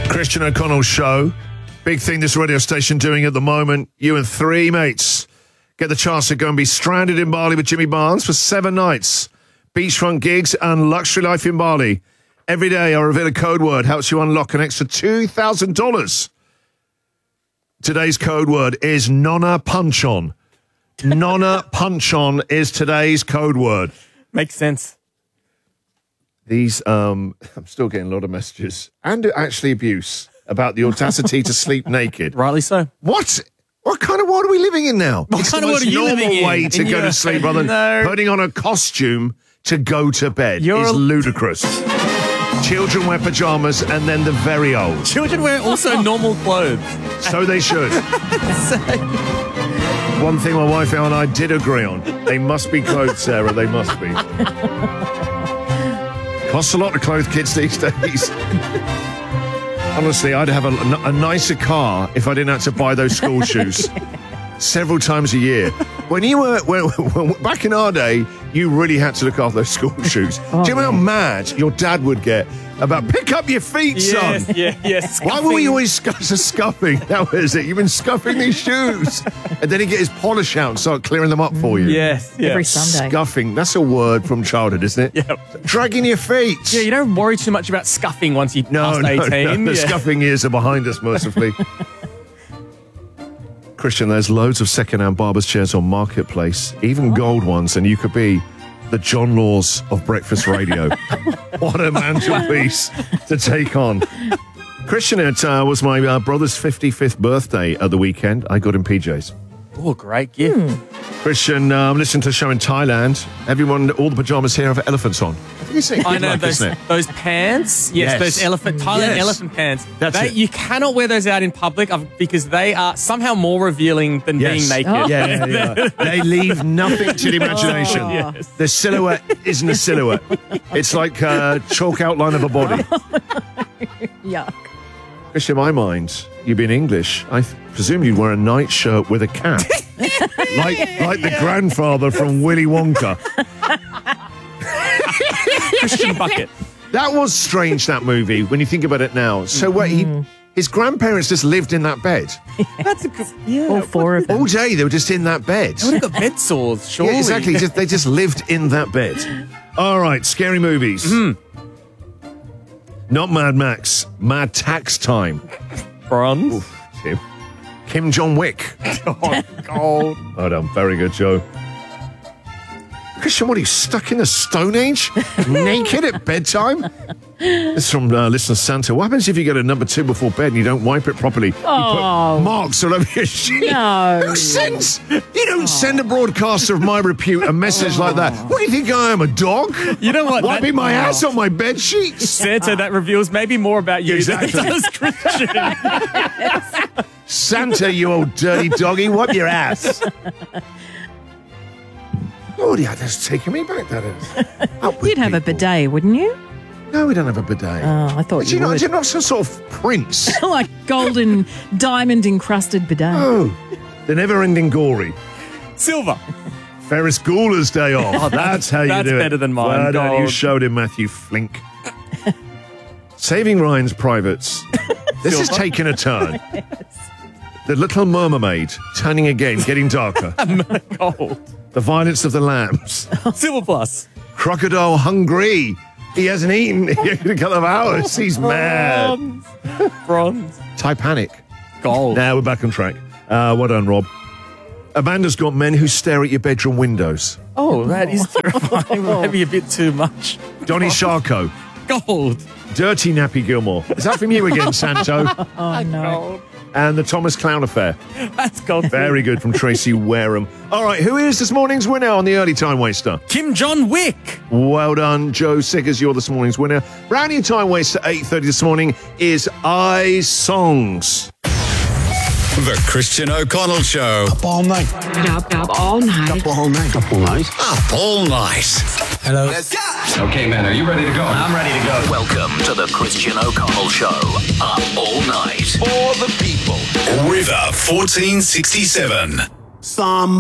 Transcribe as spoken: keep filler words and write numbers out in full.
Christian O'Connell Show. Big thing this radio station doing at the moment. You and three mates get the chance to go and be stranded in Bali with Jimmy Barnes for seven nights. Beachfront gigs and luxury life in Bali. Every day I reveal a code word, helps you unlock an extra two thousand dollars. Today's code word is Nonna Punch-On. Nonna Punch-On is today's code word. Makes sense. These, um, I'm still getting a lot of messages and actually abuse about the audacity to sleep naked. Rightly so. What? What kind of world are we living in now? What it's kind the of most world are you normal living in? way to In go your- to sleep rather than No. putting on a costume to go to bed You're is a- ludicrous. Children wear pajamas and then the very old. Children wear also normal clothes. So they should. One thing my wife and I did agree on. They must be clothed, Sarah. They must be. Costs a lot to clothe kids these days. Honestly, I'd have a, a nicer car if I didn't have to buy those school shoes several times a year. When you were when, when, back in our day, you really had to look after those school shoes. Oh, Do you know how man. mad your dad would get about pick up your feet, son? Yes, yeah, yes. Why were we always scu- scuffing? That was it. You've been scuffing these shoes. And then he'd get his polish out and start clearing them up for you. Yes, yeah. Every Sunday. Scuffing. That's a word from childhood, isn't it? Yeah. Dragging your feet. Yeah, you don't worry too much about scuffing once you no, pass no, eighteen. no. The yeah. scuffing years are behind us, mercifully. Christian, there's loads of second-hand barber's chairs on Marketplace, even gold ones, and you could be the John Laws of breakfast radio. What a mantelpiece to take on. Christian, it uh, was my uh, brother's fifty-fifth birthday at the weekend. I got him P Js. Oh, great gift. Christian, um, listen to a show in Thailand. Everyone, all the pajamas here have elephants on. I think it's I know like, those, isn't it? those pants. Yes, Yes. those elephant Thailand Yes. elephant pants. That's they, it. You cannot wear those out in public of- because they are somehow more revealing than Yes. being naked. Oh. Yeah, yeah, yeah. They leave nothing to the imagination. Oh. Yes. The silhouette isn't a silhouette. It's like a chalk outline of a body. Yuck. Christian, in my mind, you being English, I th- presume you'd wear a nightshirt with a cap. like like the grandfather from Willy Wonka. Christian bucket. That was strange, that movie, when you think about it now. So what, he, his grandparents just lived in that bed. That's a good. Yeah. All four of them. All day they were just in that bed. They would have got bed sores, surely. Yeah, exactly. Just, they just lived in that bed. All right, scary movies. Mm-hmm. Not Mad Max, Mad Tax Time. Bronze. Tim. Kim Jong-wick. Oh, gold. Well done. Very good, Joe. Christian, what are you, stuck in the Stone Age? Naked at bedtime? This is from uh, listener Santa. What happens if you get a number two before bed and you don't wipe it properly? Oh. You put marks all over your sheet. No. Who sends? You don't send a broadcaster of my repute a message like that. What do you think I am, a dog? You know what? Wiping That- my ass on my bed sheets? Santa, that reveals maybe more about you Exactly. than it does Christian. Santa, you old dirty doggy, wipe your ass. Oh, yeah, that's taking me back, that is. Up with You'd have a people. bidet, wouldn't you? No, we don't have a bidet. Oh, I thought But you you know, would. you're not some sort of prince. Like golden, diamond-encrusted bidet. Oh, the never-ending gory. Silver. Ferris Bueller's Day Off. That's how you that's do it. better than mine. Well done, you Gold. showed him, Matthew Flink. Saving Ryan's Privates. This has Silver. taken a turn. The Little Mermaid turning again, getting darker. Gold. The Violence of the Lambs. Silver plus. Crocodile hungry. He hasn't eaten in a couple of hours. He's mad. Bronze. Bronze. Titanic. Gold. Now we're back on track. Uh, well done, Rob. Amanda's got men who stare at your bedroom windows. Oh, that is terrifying. Maybe a bit too much. Donnie Sharko. Gold. Dirty Nappy Gilmore. Is that from you again, Santo? Oh, no. Gold. And the Thomas Clown Affair. That's gold. Very good from Tracy Wareham. All right, who is this morning's winner on the early time waster? Kim John Wick. Well done, Joe Siggers. You're this morning's winner. Brownie time waster eight thirty this morning is I Songs. The Christian O'Connell Show. Up all night. Up, up all night. Up all night. Up all night. Up all night. Hello. Okay, man, are you ready to go? I'm ready to go. Welcome to the Christian O'Connell Show. Up all night. For the people. River fourteen sixty-seven. Some